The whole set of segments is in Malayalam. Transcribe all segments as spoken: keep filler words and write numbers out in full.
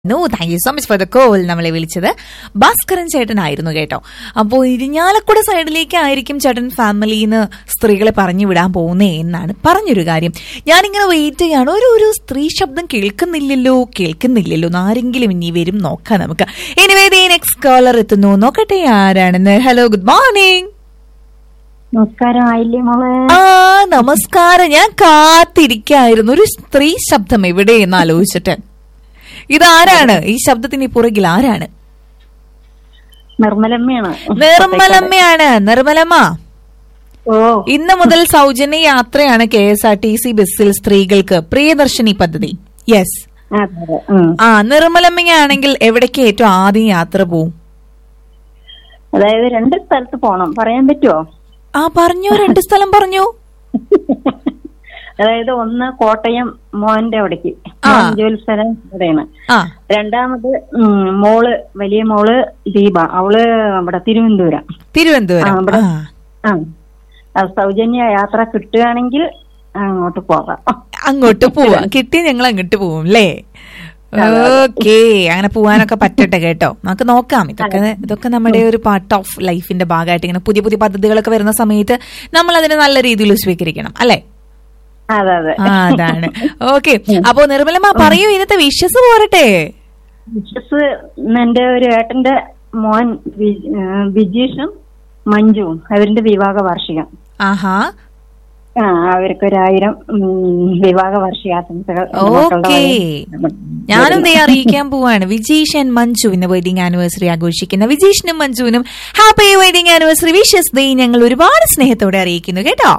No thank you so much for the call. നമ്മളെ വിളിച്ചത് ഭാസ്കരൻ ചേട്ടനായിരുന്നു കേട്ടോ. അപ്പോൾ ഇരിഞ്ഞാലക്കുട സൈഡിലേക്കായിരിക്കും ചേട്ടൻ ഫാമിലിന്ന് സ്ത്രീകളെ പറഞ്ഞു വിടാൻ പോകുന്നേ എന്നാണ് പറഞ്ഞൊരു കാര്യം. ഞാനിങ്ങനെ വെയിറ്റ് ചെയ്യാണ്, ഒരു ഒരു സ്ത്രീ ശബ്ദം കേൾക്കുന്നില്ലല്ലോ കേൾക്കുന്നില്ലല്ലോ ആരെങ്കിലും ഇനി വരും നോക്കാം നമുക്ക്. എനിവേ ദേ നെക്സ്റ്റ് കോളർ എത്തുന്നു, നോക്കട്ടെ ആരാണെന്ന്. Hello, good morning. നമസ്കാരം. ആയില്ലേ മോളെ? ആ നമസ്കാരം. ഞാൻ കാത്തിരിക്കായിരുന്നു ഒരു സ്ത്രീ ശബ്ദം എവിടെയെന്ന് ആലോചിച്ചിട്ട്. ഇതാരാണ്? ഈ ശബ്ദത്തിന് പുറകിൽ ആരാണ്? നിർമ്മലമ്മയാണ്. നിർമ്മലമ്മയാണ്. നിർമ്മലമ്മ, ഓ ഇന്ന് മുതൽ സൗജന്യ യാത്രയാണ് K S R T C ബസ്സിൽ സ്ത്രീകൾക്ക്, പ്രിയദർശിനി പദ്ധതി. യെസ്. ആ നിർമ്മലമ്മയാണെങ്കിൽ എവിടേക്ക് ഏറ്റവും ആദ്യം യാത്ര പോവും? അതായത് രണ്ട് സ്ഥലത്ത് പോണം, പറയാൻ പറ്റുമോ? ആ പറഞ്ഞു, രണ്ട് സ്ഥലം പറഞ്ഞു. അതായത് ഒന്ന് കോട്ടയം മോന്റെ അവിടേക്ക്, ജോലി സ്ഥലം അവിടെയാണ്. രണ്ടാമത് മോള്, വലിയ മോള് ദീപ, അവള് ഇവിടെ തിരുവനന്തപുരം. തിരുവനന്തപുരം ആ സൗജന്യ യാത്ര കിട്ടുകയാണെങ്കിൽ അങ്ങോട്ട് പോകാം. അങ്ങോട്ട് പോവാം, കിട്ടിയ ഞങ്ങൾ അങ്ങോട്ട് പോവും അല്ലേ? ഓക്കെ, അങ്ങനെ പോവാനൊക്കെ പറ്റട്ടെ കേട്ടോ. നമുക്ക് നോക്കാം. ഇതൊക്കെ ഇതൊക്കെ നമ്മുടെ ഒരു പാർട്ട് ഓഫ് ലൈഫിന്റെ ഭാഗമായിട്ട് ഇങ്ങനെ പുതിയ പുതിയ പദ്ധതികളൊക്കെ വരുന്ന സമയത്ത് നമ്മൾ അതിനെ നല്ല രീതിയിൽ സ്വീകരിക്കണം അല്ലേ? അതാണ്. ഓക്കെ, അപ്പൊ നിർമ്മലമ്മ പറയൂ, ഇന്നത്തെ വിഷസ് പോരട്ടെ. വിഷസ് എന്റെ ഒരു ഏട്ടന്റെ മോൻ വിജീഷും മഞ്ജുവും, അവരുടെ വിവാഹ വാർഷികം. ആഹാ, ആ അവർക്കൊരായിരം വിവാഹ വാർഷികാശംസകൾ. ഓക്കെ, ഞാനും ദേ അറിയിക്കാൻ പോവാണ്. വിജീഷ് ആൻഡ് മഞ്ജുവിന്റെ വെഡിങ് ആനിവേഴ്സറി ആഘോഷിക്കുന്ന വിജീഷിനും മഞ്ജുവിനും ഹാപ്പി വെഡിങ് ആനിവേഴ്സറി വിഷസ് ദേ ഞങ്ങൾ ഒരുപാട് സ്നേഹത്തോടെ അറിയിക്കുന്നു കേട്ടോ.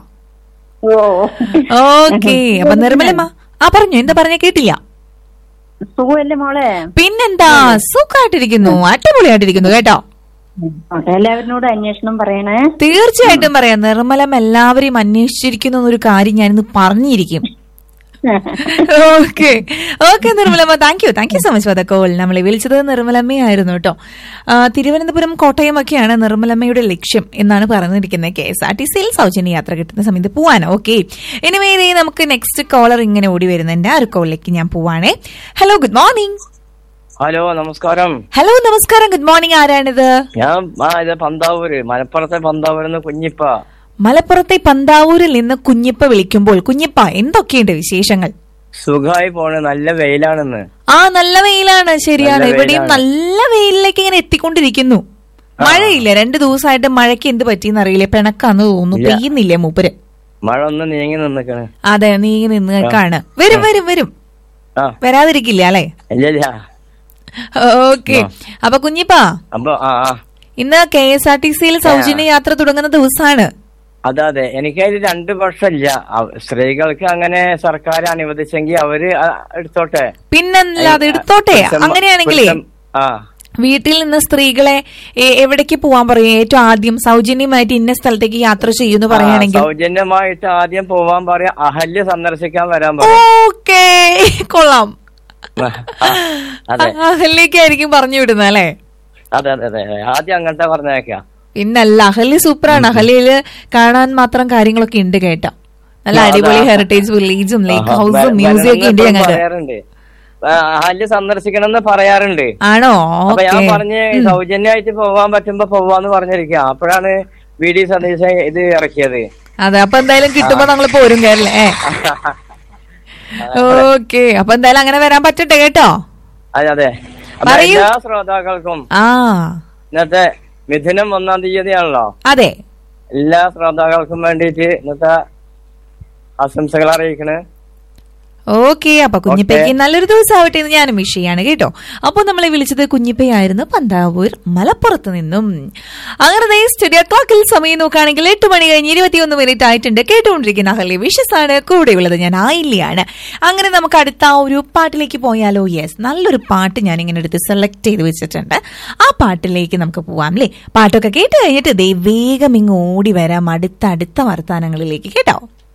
ഓക്കെ, അപ്പൊ നിർമ്മലമ്മ ആ പറഞ്ഞു, എന്താ പറഞ്ഞ കേട്ടില്ല? സുഖല്ലേ മോളെ? പിന്നെന്താ, സുഖമായിട്ടിരിക്കുന്നു, അടിപൊളിയായിട്ടിരിക്കുന്നു കേട്ടോ. എല്ലാവരിനോട് അന്വേഷണം പറയണേ. തീർച്ചയായിട്ടും പറയാം. നിർമ്മലം എല്ലാവരെയും അന്വേഷിച്ചിരിക്കുന്നു എന്നൊരു കാര്യം ഞാനിന്ന് പറഞ്ഞിരിക്കും. Okay okay നിർമ്മലമ്മ, thank you thank you so much for the call. നമ്മളെ വിളിച്ചത് നിർമ്മലമ്മയായിരുന്നു കേട്ടോ. തിരുവനന്തപുരം കോട്ടയം ഒക്കെയാണ് നിർമ്മലമ്മയുടെ ലക്ഷ്യം എന്നാണ് പറഞ്ഞിരിക്കുന്നത്. കെ എസ് ആർ ടി സിയിൽ സൗജന്യ യാത്ര കിട്ടുന്ന സമയത്ത് പോവാനോ. ഓക്കെ, എനിവേ നമുക്ക് നെക്സ്റ്റ് കോളർ ഇങ്ങനെ ഓടി വരുന്നുണ്ട്. ആ ഒരു കോളിലേക്ക് ഞാൻ പോവാണേ. Hello, good morning. ഹലോ, നമസ്കാരം. ഹലോ നമസ്കാരം, ഗുഡ് മോർണിംഗ്. ആരാണിത്? ഞാൻ പന്താവൂര്, മലപ്പുറത്തെ പന്താവൂരിന്ന് കുഞ്ഞിപ്പ. മലപ്പുറത്തെ പന്താവൂരിൽ നിന്ന് കുഞ്ഞിപ്പ വിളിക്കുമ്പോൾ, കുഞ്ഞിപ്പ എന്തൊക്കെയുണ്ട് വിശേഷങ്ങൾ? സുഖമായി പോണ്. നല്ല വെയിലാണെന്ന്. ആ നല്ല വെയിലാണ്, ശരിയാണ്. ഇവിടെയും നല്ല വെയിലിലേക്ക് ഇങ്ങനെ എത്തിക്കൊണ്ടിരിക്കുന്നു. മഴയില്ല, രണ്ടു ദിവസമായിട്ട് മഴയ്ക്ക് എന്ത് പറ്റിയെന്ന് അറിയില്ല, പിണക്കാന്ന് തോന്നുന്നു, പെയ്യുന്നില്ലേ മൂപ്പര്. മഴ ഒന്ന് നീങ്ങി നിന്നിക്കാണ്. അതെ, നീങ്ങി നിന്നേക്കാണ്. വരും വരും വരും, വരാതിരിക്കില്ല അല്ലെ? ഓക്കെ, അപ്പൊ കുഞ്ഞിപ്പ ഇന്ന് കെ എസ് ആർ ടി സിയിൽ സൗജന്യ യാത്ര തുടങ്ങുന്ന ദിവസമാണ്. അതെ അതെ, എനിക്കതിൽ രണ്ടു വർഷമില്ല. സ്ത്രീകൾക്ക് അങ്ങനെ സർക്കാർ അനുവദിച്ചെങ്കിൽ അവര് എടുത്തോട്ടെ. പിന്നല്ലാതെ എടുത്തോട്ടെ. അങ്ങനെയാണെങ്കിലേ വീട്ടിൽ നിന്ന് സ്ത്രീകളെ എവിടേക്ക് പോവാൻ പറയും? ഏറ്റവും ആദ്യം സൗജന്യമായിട്ട് ഇന്ന സ്ഥലത്തേക്ക് യാത്ര ചെയ്യുന്നു പറയുകയാണെങ്കിൽ സൗജന്യമായിട്ട് ആദ്യം പോവാൻ പറയാം, അഹല്യ സന്ദർശിക്കാൻ വരാൻ പറയാം. ഓക്കെ, കൊള്ളാം. അഹല്യക്കായിരിക്കും പറഞ്ഞു വിടുന്നത് അല്ലേ? അതെ അതെ അതെ, ആദ്യം അങ്ങനത്തെ പറഞ്ഞേക്കാം. പിന്നല്ല, അഹല്യ സൂപ്പറാണ്. അഹല്യയില് കാണാൻ മാത്രം കാര്യങ്ങളൊക്കെ ഉണ്ട് കേട്ടോ. നല്ല അടിപൊളി ഹെറിറ്റേജ് വില്ലേജും ലേക്ക് ഹൗസും മ്യൂസിയം ഒക്കെ ഉണ്ട് ഞങ്ങൾക്ക്. അഹല്യ സന്ദർശിക്കണം എന്ന് പറയാറുണ്ട്. ആണോ? അപ്പൊ ഞാൻ പറഞ്ഞ് സൗജന്യമായിട്ട് പോവാൻ പറ്റുമ്പോ പോവാന്ന് പറഞ്ഞിരിക്കുക. അപ്പോഴാണ് വി ഡി സതീശൻ ഇത് ഇറക്കിയത്. അതെ, അപ്പൊ എന്തായാലും കിട്ടുമ്പോ ഞങ്ങള് പോരും കേരളേ. ഓക്കെ, അപ്പൊ എന്തായാലും അങ്ങനെ വരാൻ പറ്റട്ടെ കേട്ടോ. അതെ അതെ, എല്ലാ ശ്രോതാക്കൾക്കും ആ ഇന്നത്തെ മിഥുനം ഒന്നാം തീയതിയാണല്ലോ. അതെ, എല്ലാ ശ്രോതാക്കൾക്കും വേണ്ടിയിട്ട് ഇന്നത്തെ ആശംസകൾ അറിയിക്കണേ. ഓക്കെ, അപ്പൊ കുഞ്ഞിപ്പയ്ക്ക് നല്ലൊരു ദിവസം ആവട്ടെ എന്ന് ഞാനും വിഷ് ചെയ്യാണ് കേട്ടോ. അപ്പൊ നമ്മളെ വിളിച്ചത് കുഞ്ഞിപ്പയായിരുന്നു, പന്താവൂർ മലപ്പുറത്ത് നിന്നും. അങ്ങനെ സ്റ്റുഡിയോ ക്ലോക്കിൽ സമയം നോക്കുകയാണെങ്കിൽ എട്ട് മണി കഴിഞ്ഞ് ഇരുപത്തിയൊന്ന് മിനിറ്റ് ആയിട്ടുണ്ട്. കേട്ടുകൊണ്ടിരിക്കുന്ന അഹല്യ വിഷസ് ആണ്, കൂടെയുള്ളത് ഞാൻ ആയില്യാണ്. അങ്ങനെ നമുക്ക് അടുത്ത ആ ഒരു പാട്ടിലേക്ക് പോയാലോ? യെസ്, നല്ലൊരു പാട്ട് ഞാൻ ഇങ്ങനെ എടുത്ത് സെലക്ട് ചെയ്ത് വെച്ചിട്ടുണ്ട്. ആ പാട്ടിലേക്ക് നമുക്ക് പോവാം അല്ലേ? പാട്ടൊക്കെ കേട്ട് കഴിഞ്ഞിട്ട് ദേ വേഗം ഇങ്ങ് ഓടി വരാം അടുത്ത അടുത്ത വർത്താനങ്ങളിലേക്ക് കേട്ടോ.